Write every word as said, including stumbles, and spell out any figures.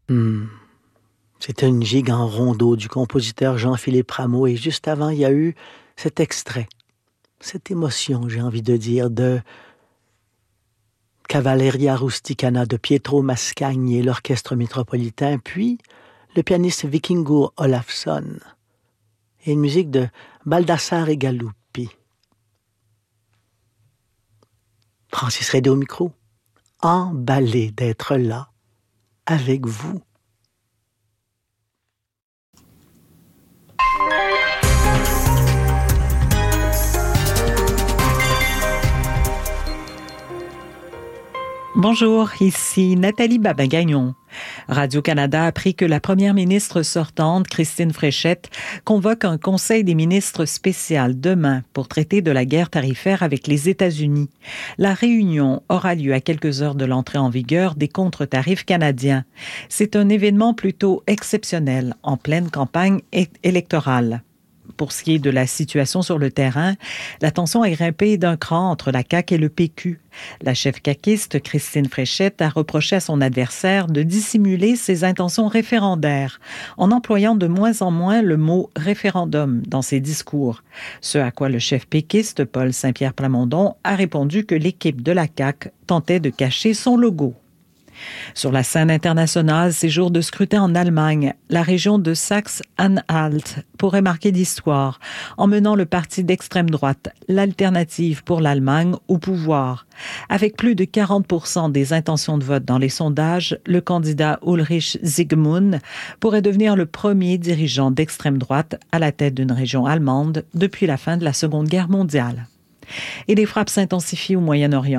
Hmm. C'était une gigue en rondeau du compositeur Jean-Philippe Rameau et juste avant, il y a eu cet extrait, cette émotion, j'ai envie de dire, de Cavalleria Rusticana de Pietro Mascagni et l'Orchestre Métropolitain, puis le pianiste Vikingur Olafsson et une musique de Baldassare Galuppi. Francis Redé au micro, emballé d'être là, avec vous. Bonjour, ici Nathalie Babin-Gagnon. Radio-Canada a appris que la première ministre sortante, Christine Fréchette, convoque un conseil des ministres spécial demain pour traiter de la guerre tarifaire avec les États-Unis. La réunion aura lieu à quelques heures de l'entrée en vigueur des contre-tarifs canadiens. C'est un événement plutôt exceptionnel en pleine campagne électorale. Pour ce qui est de la situation sur le terrain, la tension a grimpé d'un cran entre la C A Q et le P Q. La chef caquiste, Christine Fréchette, a reproché à son adversaire de dissimuler ses intentions référendaires en employant de moins en moins le mot « référendum » dans ses discours. Ce à quoi le chef péquiste, Paul Saint-Pierre Plamondon, a répondu que l'équipe de la C A Q tentait de cacher son logo. Sur la scène internationale, ces jours de scrutin en Allemagne, la région de Saxe-Anhalt pourrait marquer l'histoire en menant le parti d'extrême droite, l'Alternative pour l'Allemagne, au pouvoir. Avec plus de quarante pour cent des intentions de vote dans les sondages, le candidat Ulrich Zygmunt pourrait devenir le premier dirigeant d'extrême droite à la tête d'une région allemande depuis la fin de la Seconde Guerre mondiale. Et les frappes s'intensifient au Moyen-Orient.